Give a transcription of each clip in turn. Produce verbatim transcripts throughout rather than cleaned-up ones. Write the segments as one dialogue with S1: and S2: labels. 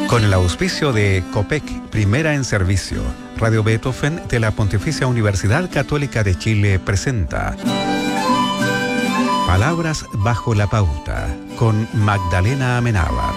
S1: Con el auspicio de COPEC, Primera en Servicio, Radio Beethoven de la Pontificia Universidad Católica de Chile presenta Palabras bajo la pauta, con Magdalena Amenábar.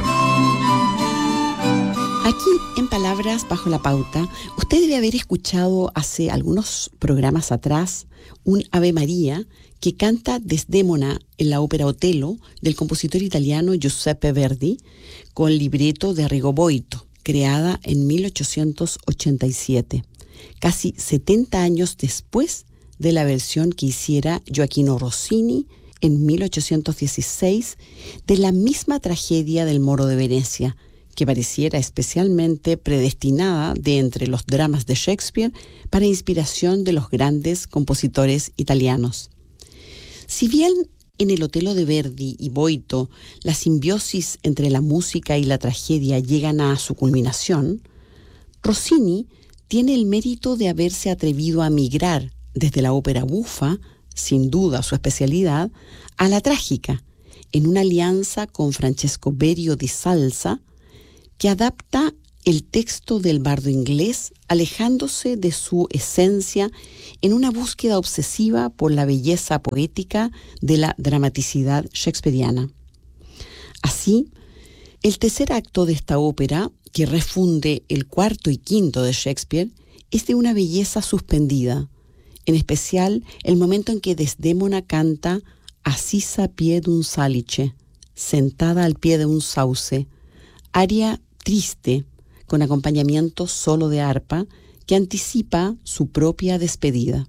S2: Aquí, en Palabras bajo la pauta, usted debe haber escuchado hace algunos programas atrás un Ave María que canta Desdémona en la ópera Otello del compositor italiano Giuseppe Verdi, con libreto de Arrigo Boito, creada en mil ochocientos ochenta y siete, casi setenta años después de la versión que hiciera Gioachino Rossini en mil ochocientos dieciséis de la misma tragedia del Moro de Venecia, que pareciera especialmente predestinada de entre los dramas de Shakespeare para inspiración de los grandes compositores italianos. Si bien en el Otello de Verdi y Boito la simbiosis entre la música y la tragedia llegan a su culminación, Rossini tiene el mérito de haberse atrevido a migrar desde la ópera bufa, sin duda su especialidad, a la trágica, en una alianza con Francesco Berio di Salsa, que adapta el texto del bardo inglés, alejándose de su esencia en una búsqueda obsesiva por la belleza poética de la dramaticidad shakespeariana. Así, el tercer acto de esta ópera, que refunde el cuarto y quinto de Shakespeare, es de una belleza suspendida, en especial el momento en que Desdémona canta «Assisa a pie d'un salice», sentada al pie de un sauce, aria triste, con acompañamiento solo de arpa, que anticipa su propia despedida.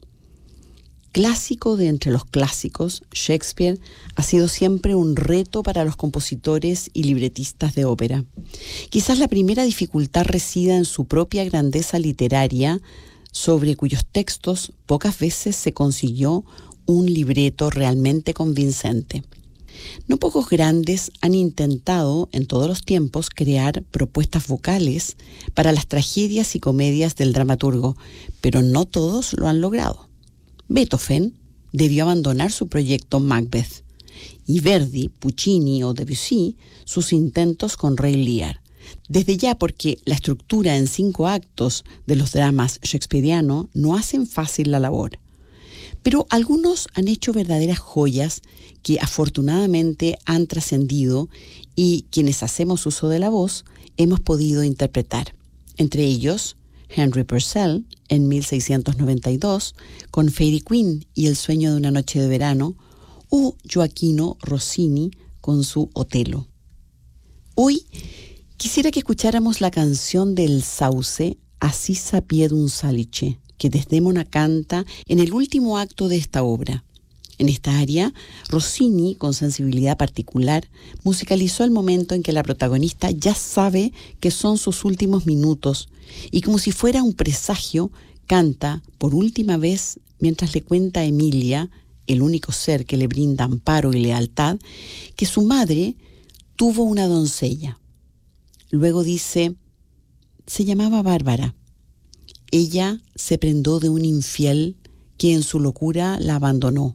S2: Clásico de entre los clásicos, Shakespeare ha sido siempre un reto para los compositores y libretistas de ópera. Quizás la primera dificultad resida en su propia grandeza literaria, sobre cuyos textos pocas veces se consiguió un libreto realmente convincente. No pocos grandes han intentado en todos los tiempos crear propuestas vocales para las tragedias y comedias del dramaturgo, pero no todos lo han logrado. Beethoven debió abandonar su proyecto Macbeth, y Verdi, Puccini o Debussy sus intentos con Rey Lear. Desde ya, porque la estructura en cinco actos de los dramas shakespearianos no hacen fácil la labor. Pero algunos han hecho verdaderas joyas que afortunadamente han trascendido y quienes hacemos uso de la voz hemos podido interpretar. Entre ellos, Henry Purcell en mil seiscientos noventa y dos con Fairy Queen y El sueño de una noche de verano, o Gioachino Rossini con su Otello. Hoy quisiera que escucháramos la canción del sauce «Assisa a pie d'un salice», que Desdémona canta en el último acto de esta obra. En esta aria, Rossini, con sensibilidad particular, musicalizó el momento en que la protagonista ya sabe que son sus últimos minutos y, como si fuera un presagio, canta por última vez mientras le cuenta a Emilia, el único ser que le brinda amparo y lealtad, que su madre tuvo una doncella. Luego dice, se llamaba Bárbara. Ella se prendó de un infiel que en su locura la abandonó.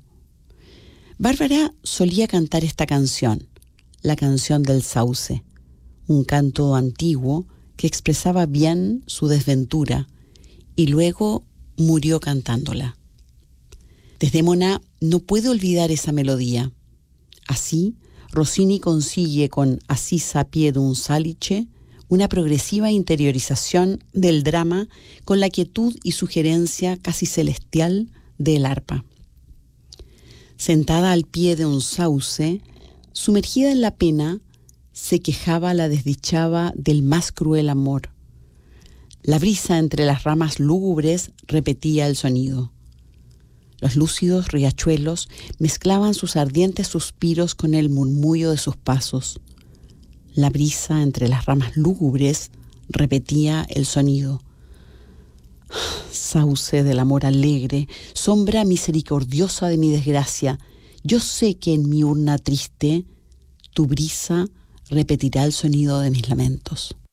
S2: Bárbara solía cantar esta canción, la canción del sauce, un canto antiguo que expresaba bien su desventura, y luego murió cantándola. Desdémona no puede olvidar esa melodía. Así, Rossini consigue con Assisa a pie d'un salice una progresiva interiorización del drama con la quietud y sugerencia casi celestial del arpa. Sentada al pie de un sauce, sumergida en la pena, se quejaba la desdichada del más cruel amor. La brisa entre las ramas lúgubres repetía el sonido. Los lúcidos riachuelos mezclaban sus ardientes suspiros con el murmullo de sus pasos. La brisa entre las ramas lúgubres repetía el sonido. Sauce del amor alegre, sombra misericordiosa de mi desgracia, yo sé que en mi urna triste tu brisa repetirá el sonido de mis lamentos.